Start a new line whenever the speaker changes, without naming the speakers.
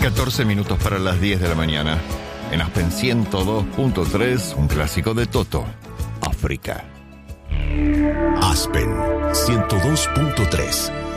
14 minutos para las 10 de la mañana. En Aspen 102.3, un clásico de Toto, África.
Aspen 102.3.